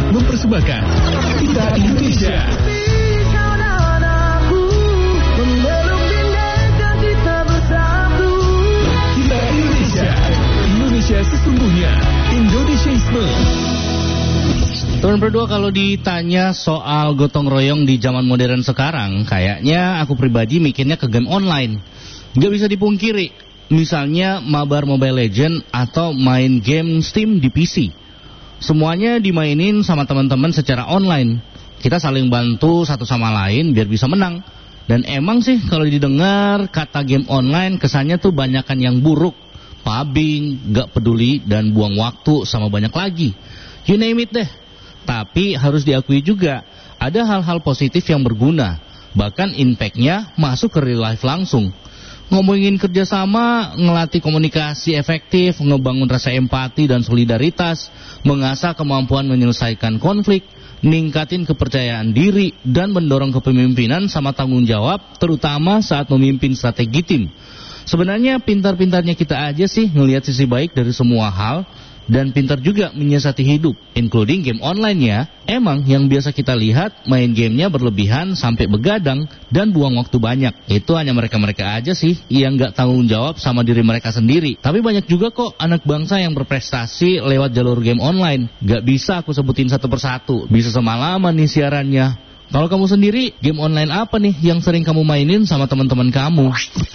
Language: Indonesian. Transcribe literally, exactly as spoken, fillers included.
mempersembahkan Kita Indonesia. Kita Indonesia, Indonesia sesungguhnya, Indonesiaisme. Teman berdua, kalau ditanya soal gotong royong di zaman modern sekarang, kayaknya aku pribadi mikirnya ke game online. Gak bisa dipungkiri, misalnya mabar Mobile Legends atau main game Steam di P C. Semuanya dimainin sama teman-teman secara online. Kita saling bantu satu sama lain biar bisa menang. Dan emang sih kalau didengar kata game online kesannya tuh banyakan yang buruk. Pubbing, gak peduli, dan buang waktu sama banyak lagi. You name it deh. Tapi harus diakui juga, ada hal-hal positif yang berguna. Bahkan impact-nya masuk ke real life langsung. Ngomongin kerjasama, ngelatih komunikasi efektif, ngebangun rasa empati dan solidaritas, mengasah kemampuan menyelesaikan konflik, ningkatin kepercayaan diri, dan mendorong kepemimpinan sama tanggung jawab, terutama saat memimpin strategi tim. Sebenarnya pintar-pintarnya kita aja sih ngelihat sisi baik dari semua hal, dan pintar juga menyiasati hidup, including game online-nya. Emang yang biasa kita lihat main gamenya berlebihan sampai begadang dan buang waktu banyak. Itu hanya mereka-mereka aja sih yang gak tanggung jawab sama diri mereka sendiri. Tapi banyak juga kok anak bangsa yang berprestasi lewat jalur game online. Gak bisa aku sebutin satu persatu, bisa semalaman nih siarannya. Kalau kamu sendiri, game online apa nih yang sering kamu mainin sama teman-teman kamu?